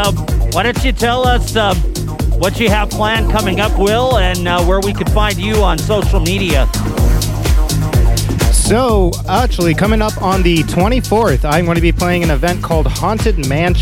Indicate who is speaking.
Speaker 1: why don't you tell us what you have planned coming up, Will, and where we can find you on social media?
Speaker 2: So, actually, coming up on the 24th, I'm going to be playing an event called Haunted Mansion.